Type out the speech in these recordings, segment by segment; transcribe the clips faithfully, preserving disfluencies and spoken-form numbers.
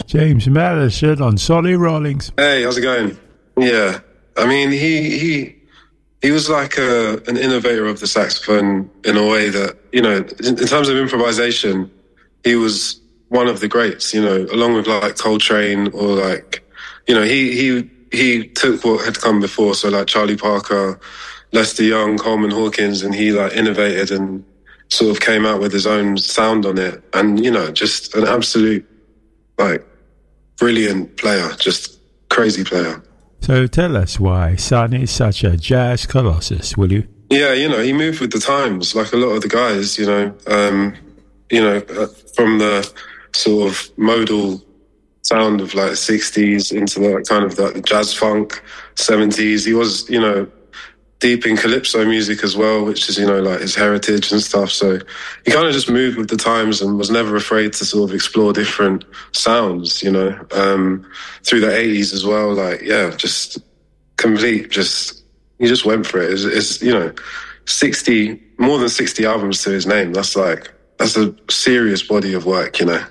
James Madison on Sonny Rollins. Hey, how's it going? Yeah, I mean, he he he was like a, an innovator of the saxophone in a way that, you know, in, in terms of improvisation, he was one of the greats, you know, along with like Coltrane or like, you know, he he he took what had come before, so like Charlie Parker, Lester Young, Coleman Hawkins, and he like innovated and sort of came out with his own sound on it. And, you know, just an absolute, like, brilliant player, just crazy player. So tell us why Sonny is such a jazz colossus, will you? Yeah, you know, he moved with the times, like a lot of the guys, you know, um, you know, uh, from the sort of modal sound of like sixties into the kind of the jazz funk seventies. He was, you know, deep in calypso music as well, which is, you know, like his heritage and stuff. So he kind of just moved with the times and was never afraid to sort of explore different sounds, you know, um, through the eighties as well. Like, yeah, just complete, just, he just went for it. It's, it's, you know, sixty, more than sixty albums to his name. That's like, that's a serious body of work, you know.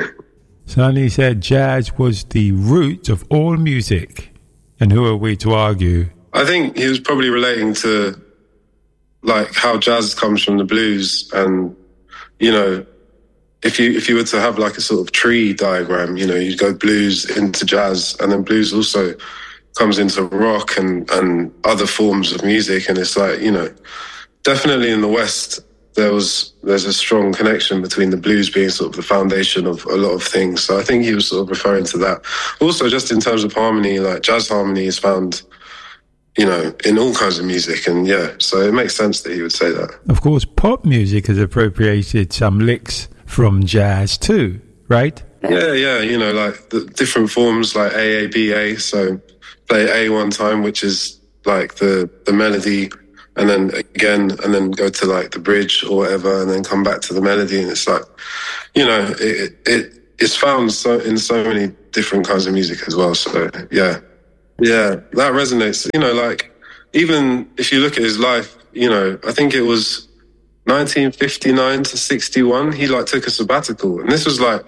Sonny said jazz was the root of all music. And who are we to argue? I think he was probably relating to like how jazz comes from the blues, and you know, if you if you were to have like a sort of tree diagram, you know, you'd go blues into jazz, and then blues also comes into rock and and other forms of music, and it's like, you know, definitely in the West there was there's a strong connection between the blues being sort of the foundation of a lot of things. So I think he was sort of referring to that. Also, just in terms of harmony, like jazz harmony is found, you know, in all kinds of music. And yeah, so it makes sense that he would say that. Of course, pop music has appropriated some licks from jazz too, right? Yeah, yeah, you know, like the different forms like A A B A. So play A one time, which is like the, the melody, and then again, and then go to like the bridge or whatever, and then come back to the melody. And it's like, you know, it, it it's found so in so many different kinds of music as well. So yeah. Yeah, that resonates. You know, like, even if you look at his life, you know, I think it was nineteen fifty-nine to sixty-one, he, like, took a sabbatical. And this was, like,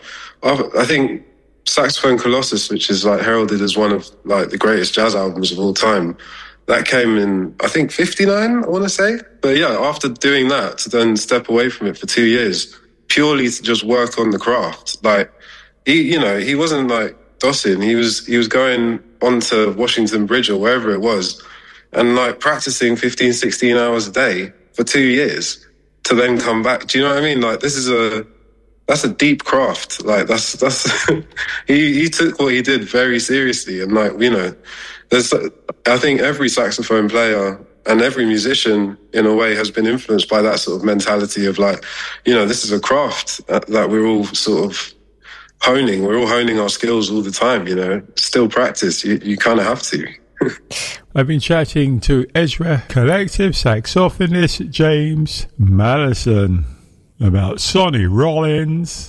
I think Saxophone Colossus, which is, like, heralded as one of, like, the greatest jazz albums of all time, that came in, I think, fifty-nine, I want to say. But, yeah, after doing that, to then step away from it for two years, purely to just work on the craft. Like, he, you know, he wasn't, like, Dawson. He was, he was going onto Washington Bridge or wherever it was and like practicing fifteen, sixteen hours a day for two years to then come back. Do you know what I mean? Like, this is a, that's a deep craft. Like, that's, that's, he, he took what he did very seriously. And like, you know, there's, I think every saxophone player and every musician in a way has been influenced by that sort of mentality of like, you know, this is a craft that, that we're all sort of honing. We're all honing our skills all the time, you know. Still practice. You, you kind of have to. I've been chatting to Ezra Collective saxophonist James Madison about Sonny Rollins.